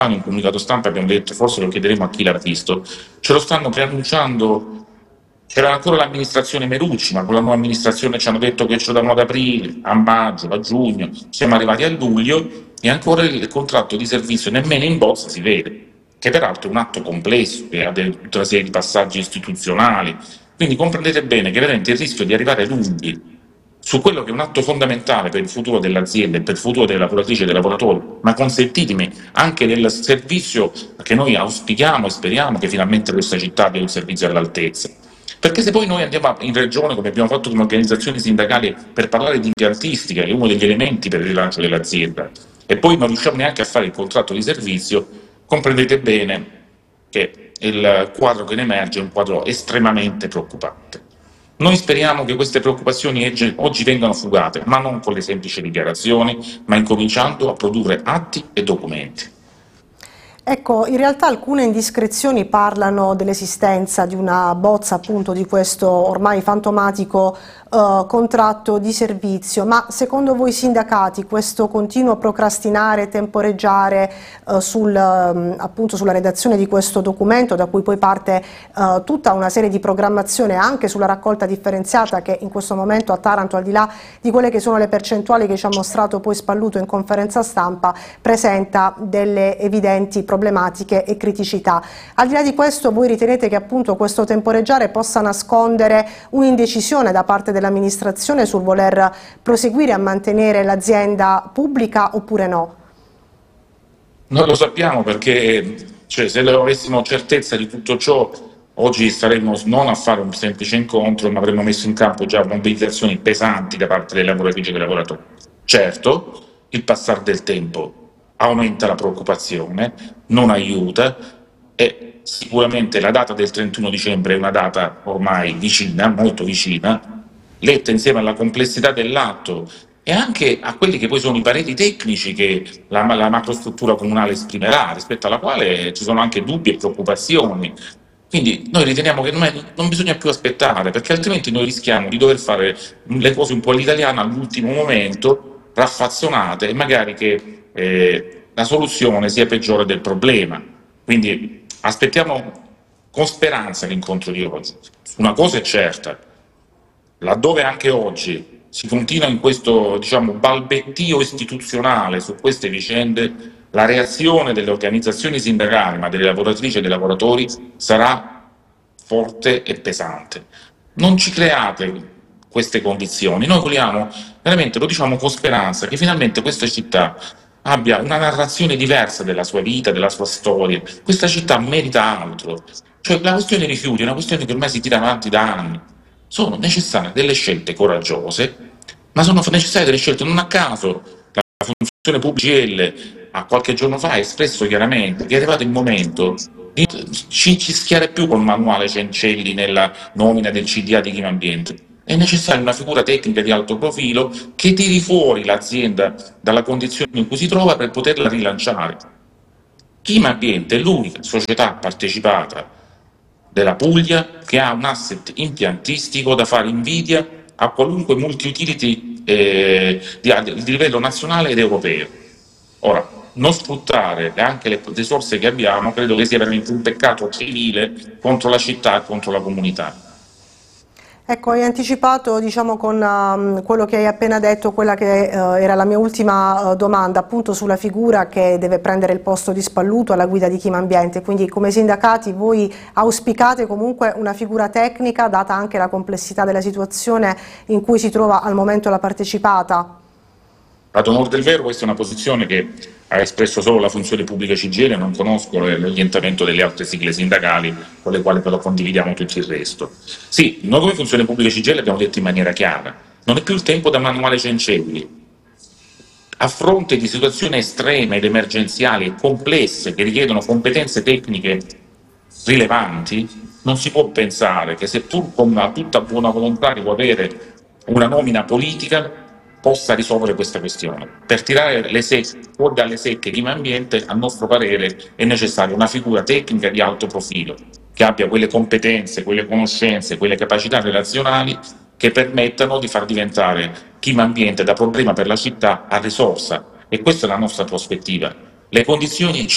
in un comunicato stampa abbiamo detto, forse lo chiederemo a chi l'ha visto, ce lo stanno preannunciando. C'era ancora l'amministrazione Merucci, ma con la nuova amministrazione ci hanno detto che ce lo danno ad aprile, a maggio, a giugno, siamo arrivati a luglio e ancora il contratto di servizio nemmeno in bozza si vede, che peraltro è un atto complesso, che ha tutta una serie di passaggi istituzionali. Quindi comprendete bene che veramente il rischio di arrivare lunghi su quello che è un atto fondamentale per il futuro dell'azienda e per il futuro delle lavoratrici e dei lavoratori, ma consentitemi anche del servizio che noi auspichiamo e speriamo che finalmente questa città abbia un servizio all'altezza. Perché se poi noi andiamo in regione, come abbiamo fatto come organizzazioni sindacali, per parlare di impiantistica, che è uno degli elementi per il rilancio dell'azienda, e poi non riusciamo neanche a fare il contratto di servizio, comprendete bene che il quadro che ne emerge è un quadro estremamente preoccupante. Noi speriamo che queste preoccupazioni oggi vengano fugate, ma non con le semplici dichiarazioni, ma incominciando a produrre atti e documenti. Ecco, in realtà alcune indiscrezioni parlano dell'esistenza di una bozza appunto di questo ormai fantomatico contratto di servizio, ma secondo voi sindacati questo continuo procrastinare, temporeggiare appunto sulla redazione di questo documento, da cui poi parte tutta una serie di programmazione anche sulla raccolta differenziata che in questo momento a Taranto, al di là di quelle che sono le percentuali che ci ha mostrato poi Spalluto in conferenza stampa, presenta delle evidenti problematiche e criticità. Al di là di questo, voi ritenete che appunto questo temporeggiare possa nascondere un'indecisione da parte dell'amministrazione sul voler proseguire a mantenere l'azienda pubblica oppure no? Non lo sappiamo perché, se avessimo certezza di tutto ciò, oggi staremmo non a fare un semplice incontro, ma avremmo messo in campo già mobilitazioni pesanti da parte delle lavoratrici e dei lavoratori. Certo, il passare del tempo aumenta la preoccupazione, non aiuta e sicuramente la data del 31 dicembre è una data ormai vicina, molto vicina, letta insieme alla complessità dell'atto e anche a quelli che poi sono i pareri tecnici che la macrostruttura comunale esprimerà, rispetto alla quale ci sono anche dubbi e preoccupazioni. Quindi noi riteniamo che non bisogna più aspettare, perché altrimenti noi rischiamo di dover fare le cose un po' all'italiana all'ultimo momento, raffazzonate, e magari che la soluzione sia peggiore del problema. Quindi aspettiamo con speranza l'incontro di oggi. Una cosa è certa, laddove anche oggi si continua in questo, balbettio istituzionale su queste vicende, la reazione delle organizzazioni sindacali, ma delle lavoratrici e dei lavoratori, sarà forte e pesante. Non ci create queste condizioni. Noi vogliamo, veramente lo diciamo con speranza, che finalmente questa città abbia una narrazione diversa della sua vita, della sua storia. Questa città merita altro. Cioè, la questione dei rifiuti è una questione che ormai si tira avanti da anni. Sono necessarie delle scelte coraggiose, ma sono necessarie delle scelte. Non a caso la funzione pubblica GL a qualche giorno fa ha espresso chiaramente che è arrivato il momento di ci schiare più col manuale Cencelli nella nomina del CDA di Clima Ambiente. È necessaria una figura tecnica di alto profilo che tiri fuori l'azienda dalla condizione in cui si trova per poterla rilanciare. Clima Ambiente è l'unica società partecipata della Puglia che ha un asset impiantistico da fare invidia a qualunque multi-utility di livello nazionale ed europeo. Ora, non sfruttare anche le risorse che abbiamo credo che sia veramente un peccato civile contro la città e contro la comunità. Ecco, hai anticipato, diciamo, con quello che hai appena detto, quella che era la mia ultima domanda, appunto sulla figura che deve prendere il posto di Spalluto alla guida di Clima Ambiente. Quindi come sindacati voi auspicate comunque una figura tecnica, data anche la complessità della situazione in cui si trova al momento la partecipata? Ad onor del vero, questa è una posizione che ha espresso solo la funzione pubblica CGIL, non conosco l'orientamento delle altre sigle sindacali con le quali però condividiamo tutto il resto. Sì, noi come funzione pubblica CGIL abbiamo detto in maniera chiara, non è più il tempo da manuale Cencelli. A fronte di situazioni estreme ed emergenziali e complesse che richiedono competenze tecniche rilevanti, non si può pensare che seppur con una tutta buona volontà di avere una nomina politica possa risolvere questa questione. Per tirare fuori dalle secche Clima Ambiente, a nostro parere, è necessaria una figura tecnica di alto profilo, che abbia quelle competenze, quelle conoscenze, quelle capacità relazionali che permettano di far diventare Clima Ambiente da problema per la città a risorsa. E questa è la nostra prospettiva. Le condizioni